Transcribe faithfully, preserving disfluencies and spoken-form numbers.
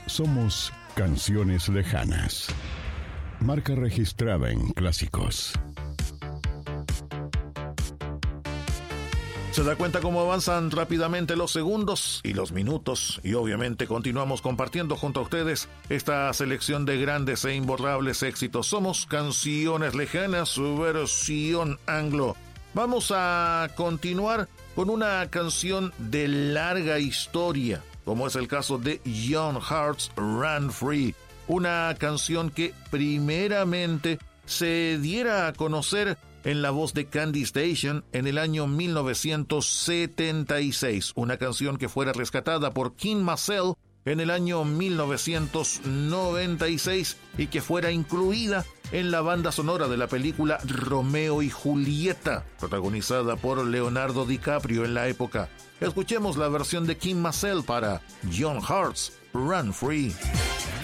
Somos Canciones Lejanas. Marca registrada en Clásicos. Se da cuenta cómo avanzan rápidamente los segundos y los minutos, y obviamente continuamos compartiendo junto a ustedes esta selección de grandes e imborrables éxitos. Somos Canciones Lejanas, su versión anglo. Vamos a continuar con una canción de larga historia, como es el caso de Young Hearts Run Free, una canción que primeramente se diera a conocer en la voz de Candy Station en el año mil novecientos setenta y seis, una canción que fuera rescatada por King Massell en el año mil novecientos noventa y seis y que fuera incluida en la banda sonora de la película Romeo y Julieta, protagonizada por Leonardo DiCaprio en la época. Escuchemos la versión de King Massell para Young Hearts Run Free.